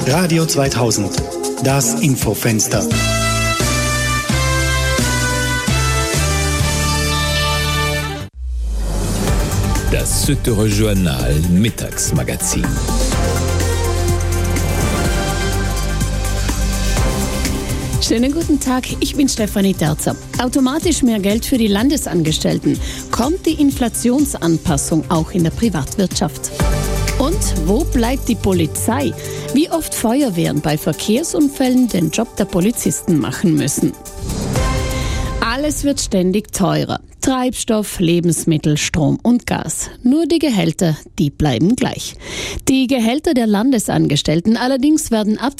Radio 2000, das Infofenster. Das Süddeutsche Journal Mittagsmagazin. Schönen guten Tag, ich bin Stefanie Terzer. Automatisch mehr Geld für die Landesangestellten. Kommt die Inflationsanpassung auch in der Privatwirtschaft? Und wo bleibt die Polizei? Wie oft Feuerwehren bei Verkehrsunfällen den Job der Polizisten machen müssen? Alles wird ständig teurer. Treibstoff, Lebensmittel, Strom und Gas. Nur die Gehälter, die bleiben gleich. Die Gehälter der Landesangestellten allerdings werden ab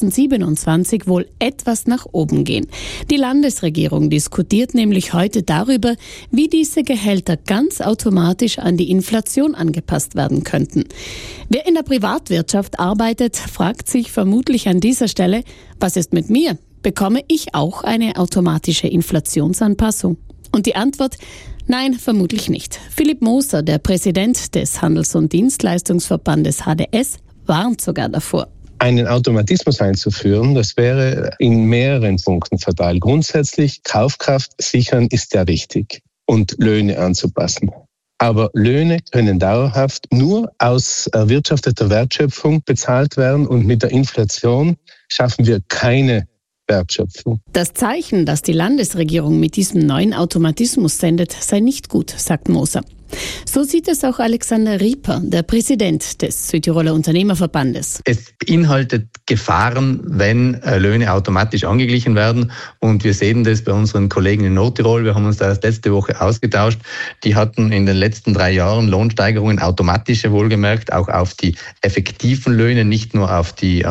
2027 wohl etwas nach oben gehen. Die Landesregierung diskutiert nämlich heute darüber, wie diese Gehälter ganz automatisch an die Inflation angepasst werden könnten. Wer in der Privatwirtschaft arbeitet, fragt sich vermutlich an dieser Stelle, was ist mit mir? Bekomme ich auch eine automatische Inflationsanpassung? Und die Antwort: nein, vermutlich nicht. Philipp Moser, der Präsident des Handels- und Dienstleistungsverbandes HDS, warnt sogar davor. Einen Automatismus einzuführen, das wäre in mehreren Punkten fatal. Grundsätzlich, Kaufkraft sichern ist ja richtig und Löhne anzupassen. Aber Löhne können dauerhaft nur aus erwirtschafteter Wertschöpfung bezahlt werden und mit der Inflation schaffen wir keine Wertschöpfung. Das Zeichen, das die Landesregierung mit diesem neuen Automatismus sendet, sei nicht gut, sagt Moser. So sieht es auch Alexander Rieper, der Präsident des Südtiroler Unternehmerverbandes. Es beinhaltet Gefahren, wenn Löhne automatisch angeglichen werden. Und wir sehen das bei unseren Kollegen in Nordtirol. Wir haben uns da erst letzte Woche ausgetauscht. Die hatten in den letzten 3 Jahren Lohnsteigerungen, automatische wohlgemerkt, auch auf die effektiven Löhne, nicht nur auf die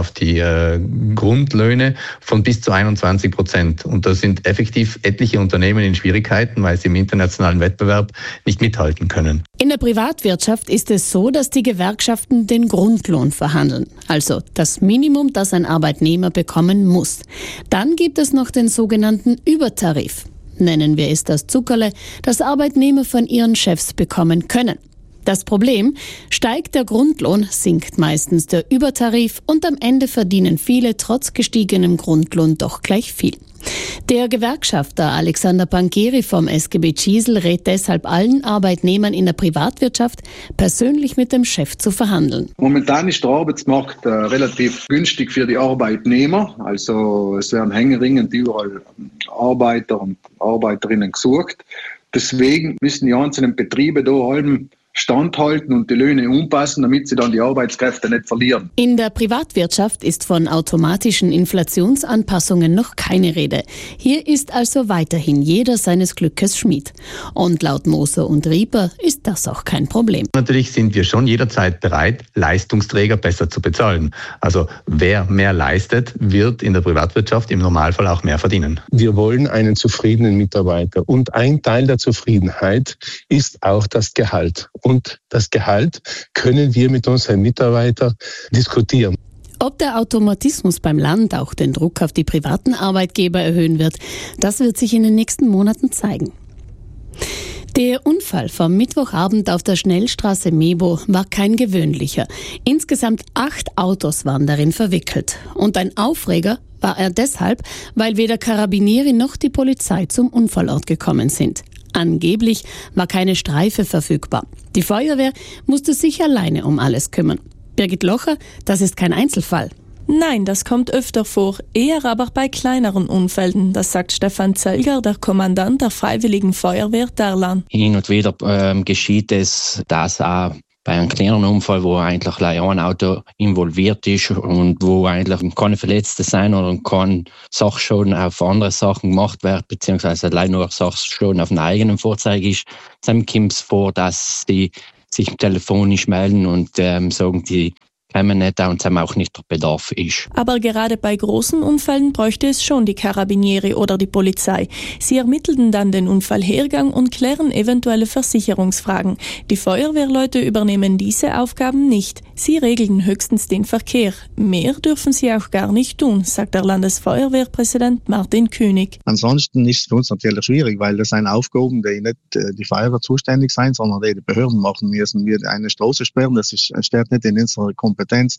Grundlöhne von bis zu 21%. Und da sind effektiv etliche Unternehmen in Schwierigkeiten, weil sie im internationalen Wettbewerb nicht mithalten können. In der Privatwirtschaft ist es so, dass die Gewerkschaften den Grundlohn verhandeln, also das Minimum, das ein Arbeitnehmer bekommen muss. Dann gibt es noch den sogenannten Übertarif. Nennen wir es das Zuckerle, das Arbeitnehmer von ihren Chefs bekommen können. Das Problem: steigt der Grundlohn, sinkt meistens der Übertarif und am Ende verdienen viele trotz gestiegenem Grundlohn doch gleich viel. Der Gewerkschafter Alexander Bankieri vom SGB Gisel rät deshalb allen Arbeitnehmern in der Privatwirtschaft, persönlich mit dem Chef zu verhandeln. Momentan ist der Arbeitsmarkt relativ günstig für die Arbeitnehmer. Also es werden händeringend überall Arbeiter und Arbeiterinnen gesucht. Deswegen müssen die einzelnen Betriebe da halben standhalten und die Löhne umpassen, damit sie dann die Arbeitskräfte nicht verlieren. In der Privatwirtschaft ist von automatischen Inflationsanpassungen noch keine Rede. Hier ist also weiterhin jeder seines Glückes Schmied. Und laut Moser und Rieper ist das auch kein Problem. Natürlich sind wir schon jederzeit bereit, Leistungsträger besser zu bezahlen. Also wer mehr leistet, wird in der Privatwirtschaft im Normalfall auch mehr verdienen. Wir wollen einen zufriedenen Mitarbeiter und ein Teil der Zufriedenheit ist auch das Gehalt. Und das Gehalt können wir mit unseren Mitarbeitern diskutieren. Ob der Automatismus beim Land auch den Druck auf die privaten Arbeitgeber erhöhen wird, das wird sich in den nächsten Monaten zeigen. Der Unfall vom Mittwochabend auf der Schnellstraße Mebo war kein gewöhnlicher. Insgesamt 8 Autos waren darin verwickelt. Und ein Aufreger war er deshalb, weil weder Carabinieri noch die Polizei zum Unfallort gekommen sind. Angeblich war keine Streife verfügbar. Die Feuerwehr musste sich alleine um alles kümmern. Birgit Locher, das ist kein Einzelfall. Nein, das kommt öfter vor, eher aber bei kleineren Unfällen. Das sagt Stefan Zellger, der Kommandant der Freiwilligen Feuerwehr Derlan. Hin und wieder geschieht es, dass auch bei einem kleineren Unfall, wo eigentlich ein Auto involviert ist und wo eigentlich keine Verletzte sein oder kein Sachschaden auf andere Sachen gemacht wird, beziehungsweise allein nur Sachschaden auf einen eigenen Fahrzeug ist, dann kommt es vor, dass die sich telefonisch melden und sagen, die kommen nicht und haben auch nicht der Bedarf ist. Aber gerade bei großen Unfällen bräuchte es schon die Carabinieri oder die Polizei. Sie ermitteln dann den Unfallhergang und klären eventuelle Versicherungsfragen. Die Feuerwehrleute übernehmen diese Aufgaben nicht. Sie regeln höchstens den Verkehr. Mehr dürfen sie auch gar nicht tun, sagt der Landesfeuerwehrpräsident Martin König. Ansonsten ist es für uns natürlich schwierig, weil das sind Aufgaben, die nicht die Feuerwehr zuständig sind, sondern die Behörden machen müssen. Wir eine Straße sperren, das steht nicht in unserer Kompetenz.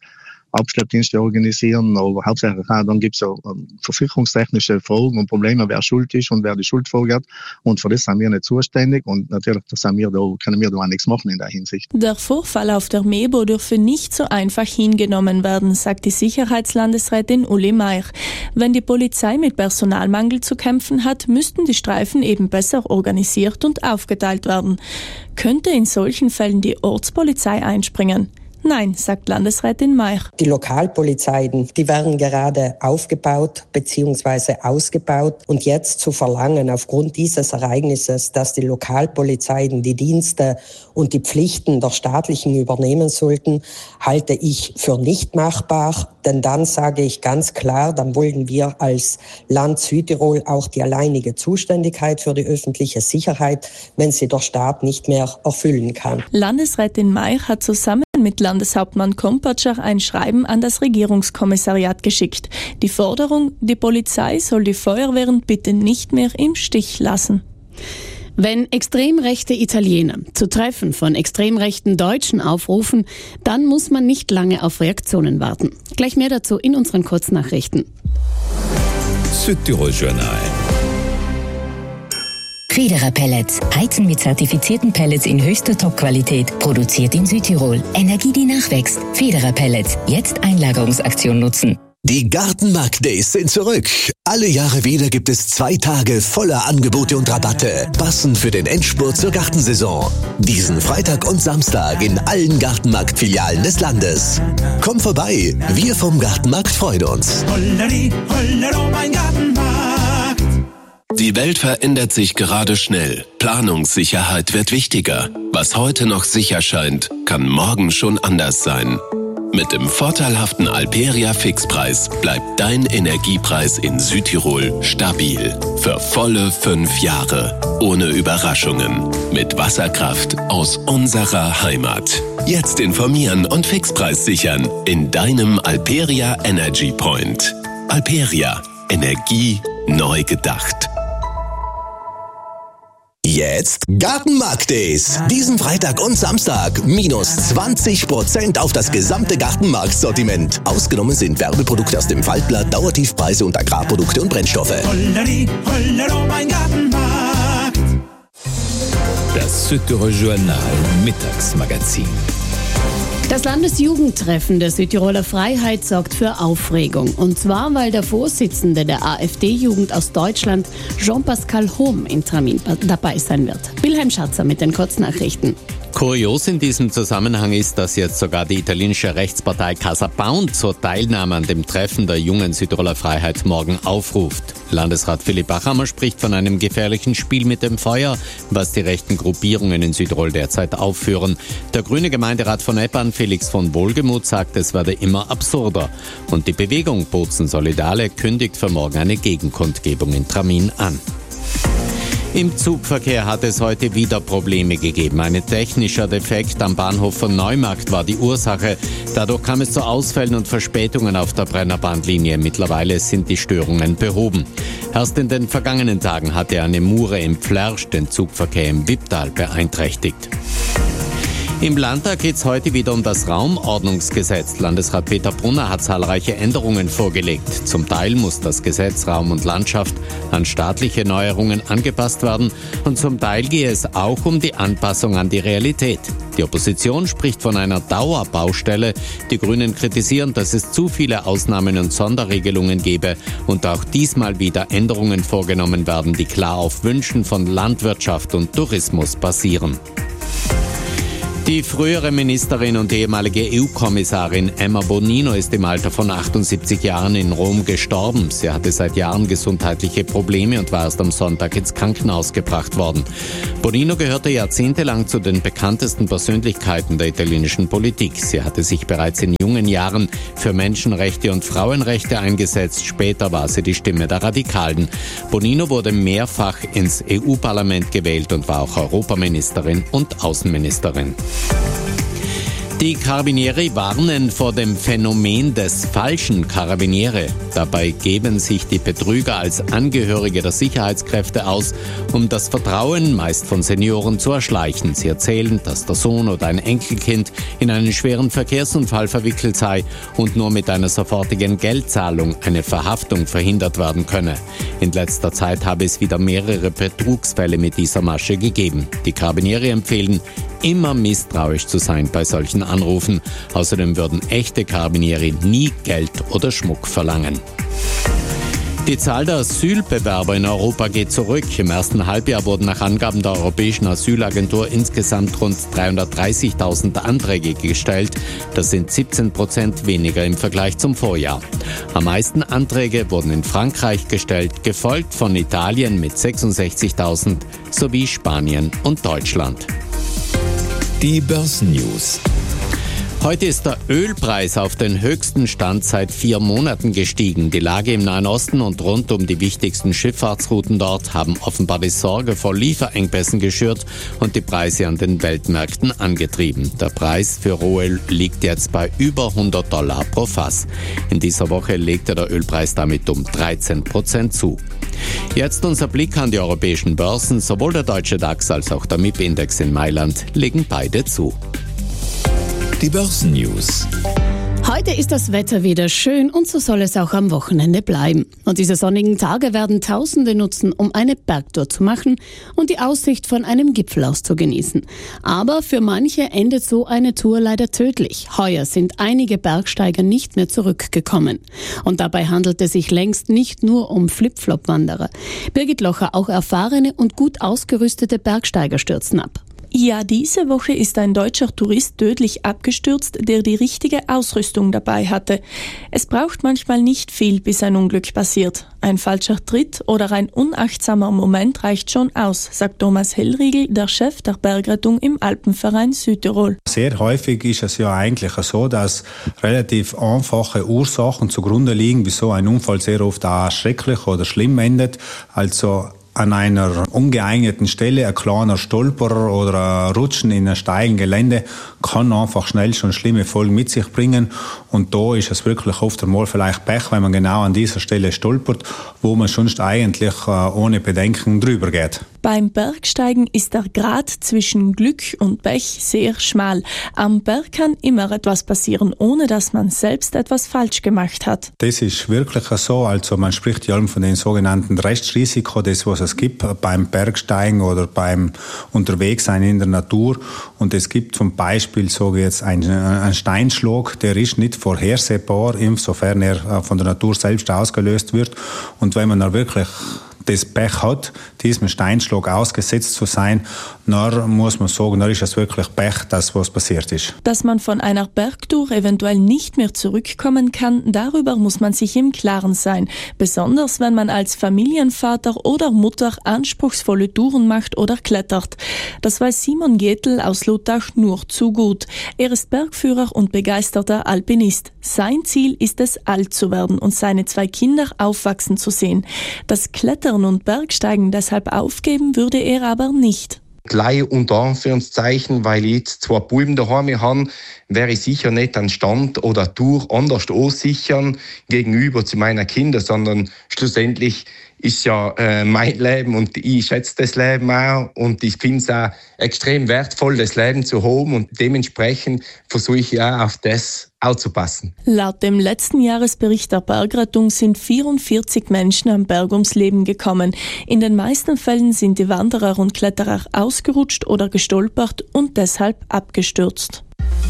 Abschleppdienste organisieren, aber hauptsächlich dann gibt es so versicherungstechnische Fragen und Probleme, wer schuld ist und wer die Schuld vorgeht. Und für das sind wir nicht zuständig und natürlich können wir da auch nichts machen in der Hinsicht. Der Vorfall auf der Mebo dürfe nicht so einfach hingenommen werden, sagt die Sicherheitslandesrätin Uli Meier. Wenn die Polizei mit Personalmangel zu kämpfen hat, müssten die Streifen eben besser organisiert und aufgeteilt werden. Könnte in solchen Fällen die Ortspolizei einspringen? Nein, sagt Landesrätin Meier. Die Lokalpolizeien, die werden gerade aufgebaut bzw. ausgebaut. Und jetzt zu verlangen, aufgrund dieses Ereignisses, dass die Lokalpolizeien die Dienste und die Pflichten der staatlichen übernehmen sollten, halte ich für nicht machbar. Denn dann sage ich ganz klar, dann wollen wir als Land Südtirol auch die alleinige Zuständigkeit für die öffentliche Sicherheit, wenn sie der Staat nicht mehr erfüllen kann. Landesrätin Meier hat zusammen mit Landeshauptmann Kompatscher ein Schreiben an das Regierungskommissariat geschickt. Die Forderung, die Polizei soll die Feuerwehren bitte nicht mehr im Stich lassen. Wenn extrem rechte Italiener zu Treffen von extrem rechten Deutschen aufrufen, dann muss man nicht lange auf Reaktionen warten. Gleich mehr dazu in unseren Kurznachrichten. Südtirol Journal. Federer Pellets. Heizen mit zertifizierten Pellets in höchster Top-Qualität. Produziert in Südtirol. Energie, die nachwächst. Federer Pellets. Jetzt Einlagerungsaktion nutzen. Die Gartenmarkt-Days sind zurück. Alle Jahre wieder gibt es 2 Tage voller Angebote und Rabatte, passend für den Endspurt zur Gartensaison. Diesen Freitag und Samstag in allen Gartenmarkt-Filialen des Landes. Komm vorbei, wir vom Gartenmarkt freuen uns. Holleri, hollero, mein Gartenmarkt. Die Welt verändert sich gerade schnell. Planungssicherheit wird wichtiger. Was heute noch sicher scheint, kann morgen schon anders sein. Mit dem vorteilhaften Alperia Fixpreis bleibt dein Energiepreis in Südtirol stabil. Für volle 5 Jahre. Ohne Überraschungen. Mit Wasserkraft aus unserer Heimat. Jetzt informieren und Fixpreis sichern in deinem Alperia Energy Point. Alperia. Energie neu gedacht. Jetzt Gartenmarkt-Days. Diesen Freitag und Samstag minus 20% auf das gesamte Gartenmarktsortiment. Ausgenommen sind Werbeprodukte aus dem Faltblatt, Dauertiefpreise und Agrarprodukte und Brennstoffe. Holleri, hollero, mein Gartenmarkt. Das Südtirol Journal Mittagsmagazin. Das Landesjugendtreffen der Südtiroler Freiheit sorgt für Aufregung. Und zwar, weil der Vorsitzende der AfD-Jugend aus Deutschland, Jean-Pascal Hohm, in Tramin dabei sein wird. Wilhelm Schatzer mit den Kurznachrichten. Kurios in diesem Zusammenhang ist, dass jetzt sogar die italienische Rechtspartei Casa Pound zur Teilnahme an dem Treffen der jungen Südtiroler Freiheit morgen aufruft. Landesrat Philipp Bachammer spricht von einem gefährlichen Spiel mit dem Feuer, was die rechten Gruppierungen in Südtirol derzeit aufführen. Der grüne Gemeinderat von Eppan, Felix von Wohlgemuth, sagt, es werde immer absurder. Und die Bewegung Bozen Solidale kündigt für morgen eine Gegenkundgebung in Tramin an. Im Zugverkehr hat es heute wieder Probleme gegeben. Ein technischer Defekt am Bahnhof von Neumarkt war die Ursache. Dadurch kam es zu Ausfällen und Verspätungen auf der Brennerbahnlinie. Mittlerweile sind die Störungen behoben. Erst in den vergangenen Tagen hatte eine Mure im Pflersch den Zugverkehr im Wipptal beeinträchtigt. Im Landtag geht es heute wieder um das Raumordnungsgesetz. Landesrat Peter Brunner hat zahlreiche Änderungen vorgelegt. Zum Teil muss das Gesetz Raum und Landschaft an staatliche Neuerungen angepasst werden und zum Teil gehe es auch um die Anpassung an die Realität. Die Opposition spricht von einer Dauerbaustelle. Die Grünen kritisieren, dass es zu viele Ausnahmen und Sonderregelungen gebe und auch diesmal wieder Änderungen vorgenommen werden, die klar auf Wünschen von Landwirtschaft und Tourismus basieren. Die frühere Ministerin und ehemalige EU-Kommissarin Emma Bonino ist im Alter von 78 Jahren in Rom gestorben. Sie hatte seit Jahren gesundheitliche Probleme und war erst am Sonntag ins Krankenhaus gebracht worden. Bonino gehörte jahrzehntelang zu den bekanntesten Persönlichkeiten der italienischen Politik. Sie hatte sich bereits in jungen Jahren für Menschenrechte und Frauenrechte eingesetzt. Später war sie die Stimme der Radikalen. Bonino wurde mehrfach ins EU-Parlament gewählt und war auch Europaministerin und Außenministerin. Die Carabinieri warnen vor dem Phänomen des falschen Carabiniere. Dabei geben sich die Betrüger als Angehörige der Sicherheitskräfte aus, um das Vertrauen, meist von Senioren, zu erschleichen. Sie erzählen, dass der Sohn oder ein Enkelkind in einen schweren Verkehrsunfall verwickelt sei und nur mit einer sofortigen Geldzahlung eine Verhaftung verhindert werden könne. In letzter Zeit habe es wieder mehrere Betrugsfälle mit dieser Masche gegeben. Die Carabinieri empfehlen, immer misstrauisch zu sein bei solchen Anrufen. Außerdem würden echte Carabinieri nie Geld oder Schmuck verlangen. Die Zahl der Asylbewerber in Europa geht zurück. Im ersten Halbjahr wurden nach Angaben der Europäischen Asylagentur insgesamt rund 330.000 Anträge gestellt. Das sind 17% weniger im Vergleich zum Vorjahr. Am meisten Anträge wurden in Frankreich gestellt, gefolgt von Italien mit 66.000 sowie Spanien und Deutschland. Die Börsennews. Heute ist der Ölpreis auf den höchsten Stand seit 4 Monaten gestiegen. Die Lage im Nahen Osten und rund um die wichtigsten Schifffahrtsrouten dort haben offenbar die Sorge vor Lieferengpässen geschürt und die Preise an den Weltmärkten angetrieben. Der Preis für Rohöl liegt jetzt bei über $100 pro Fass. In dieser Woche legte der Ölpreis damit um 13% zu. Jetzt unser Blick an die europäischen Börsen. Sowohl der deutsche DAX als auch der MIP-Index in Mailand legen beide zu. Die Börsennews. Heute ist das Wetter wieder schön und so soll es auch am Wochenende bleiben. Und diese sonnigen Tage werden Tausende nutzen, um eine Bergtour zu machen und die Aussicht von einem Gipfel aus zu genießen. Aber für manche endet so eine Tour leider tödlich. Heuer sind einige Bergsteiger nicht mehr zurückgekommen. Und dabei handelt es sich längst nicht nur um Flip-Flop-Wanderer. Birgit Locher, auch erfahrene und gut ausgerüstete Bergsteiger stürzen ab. Ja, diese Woche ist ein deutscher Tourist tödlich abgestürzt, der die richtige Ausrüstung dabei hatte. Es braucht manchmal nicht viel, bis ein Unglück passiert. Ein falscher Tritt oder ein unachtsamer Moment reicht schon aus, sagt Thomas Hellriegel, der Chef der Bergrettung im Alpenverein Südtirol. Sehr häufig ist es ja eigentlich so, dass relativ einfache Ursachen zugrunde liegen, wieso ein Unfall sehr oft auch schrecklich oder schlimm endet. Also an einer ungeeigneten Stelle ein kleiner Stolperer oder ein Rutschen in einem steilen Gelände kann einfach schnell schon schlimme Folgen mit sich bringen. Und da ist es wirklich oft einmal vielleicht Pech, wenn man genau an dieser Stelle stolpert, wo man sonst eigentlich ohne Bedenken drüber geht. Beim Bergsteigen ist der Grat zwischen Glück und Pech sehr schmal. Am Berg kann immer etwas passieren, ohne dass man selbst etwas falsch gemacht hat. Das ist wirklich so. Also man spricht ja von den sogenannten Restrisiko, das was es gibt beim Bergsteigen oder beim Unterwegssein in der Natur. Und es gibt zum Beispiel so jetzt einen Steinschlag, der ist nicht vorhersehbar, insofern er von der Natur selbst ausgelöst wird. Und wenn man da wirklich das Pech hat, diesem Steinschlag ausgesetzt zu sein, dann muss man sagen, dann ist es wirklich Pech, dass was passiert ist. Dass man von einer Bergtour eventuell nicht mehr zurückkommen kann, darüber muss man sich im Klaren sein. Besonders wenn man als Familienvater oder Mutter anspruchsvolle Touren macht oder klettert. Das weiß Simon Getl aus Luttach nur zu gut. Er ist Bergführer und begeisterter Alpinist. Sein Ziel ist es, alt zu werden und seine 2 Kinder aufwachsen zu sehen. Das Klettern und Bergsteigen deshalb aufgeben würde er aber nicht. Gleich unter Anführungszeichen, weil ich jetzt 2 Buben daheim habe, wäre ich sicher nicht an Stand oder eine Tour anders aussichern gegenüber zu meinen Kindern, sondern schlussendlich ist ja mein Leben und ich schätze das Leben auch und ich finde es auch extrem wertvoll, das Leben zu haben und dementsprechend versuche ich auch auf das aufzupassen. Laut dem letzten Jahresbericht der Bergrettung sind 44 Menschen am Berg ums Leben gekommen. In den meisten Fällen sind die Wanderer und Kletterer ausgerutscht oder gestolpert und deshalb abgestürzt.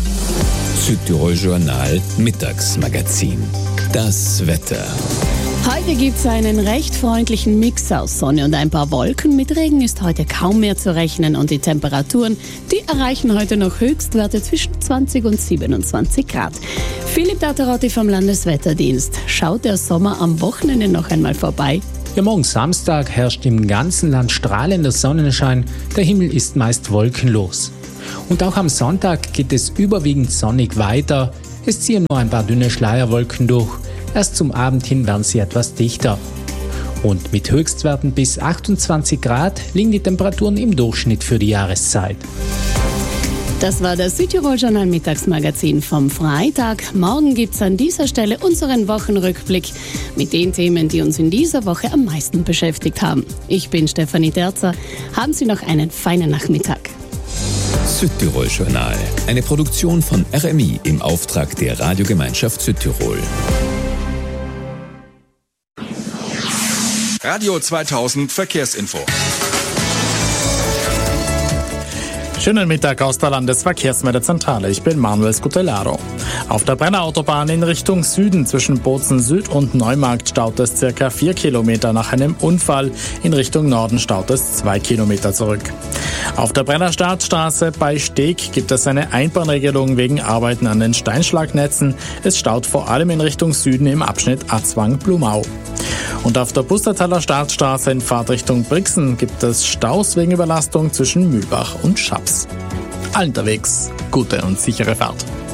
Südtirol Journal Mittagsmagazin. Das Wetter. Heute gibt es einen recht freundlichen Mix aus Sonne und ein paar Wolken. Mit Regen ist heute kaum mehr zu rechnen und die Temperaturen, die erreichen heute noch Höchstwerte zwischen 20 und 27 Grad. Philipp Datterotti vom Landeswetterdienst. Schaut der Sommer am Wochenende noch einmal vorbei? Ja, morgen Samstag herrscht im ganzen Land strahlender Sonnenschein. Der Himmel ist meist wolkenlos. Und auch am Sonntag geht es überwiegend sonnig weiter. Es ziehen nur ein paar dünne Schleierwolken durch. Erst zum Abend hin werden sie etwas dichter. Und mit Höchstwerten bis 28 Grad liegen die Temperaturen im Durchschnitt für die Jahreszeit. Das war das Südtirol-Journal Mittagsmagazin vom Freitag. Morgen gibt es an dieser Stelle unseren Wochenrückblick mit den Themen, die uns in dieser Woche am meisten beschäftigt haben. Ich bin Stefanie Terzer. Haben Sie noch einen feinen Nachmittag. Südtirol-Journal, eine Produktion von RMI im Auftrag der Radiogemeinschaft Südtirol. Radio 2000 Verkehrsinfo. Schönen Mittag aus der Landesverkehrsmeldezentrale. Ich bin Manuel Scutellaro. Auf der Brenner Autobahn in Richtung Süden zwischen Bozen Süd und Neumarkt staut es ca. 4 Kilometer nach einem Unfall. In Richtung Norden staut es 2 Kilometer zurück. Auf der Brenner Startstraße bei Steg gibt es eine Einbahnregelung wegen Arbeiten an den Steinschlagnetzen. Es staut vor allem in Richtung Süden im Abschnitt Atzwang-Blumau. Und auf der Bustertaler Startstraße in Fahrtrichtung Brixen gibt es Staus wegen Überlastung zwischen Mühlbach und Schaps. Allen unterwegs, gute und sichere Fahrt.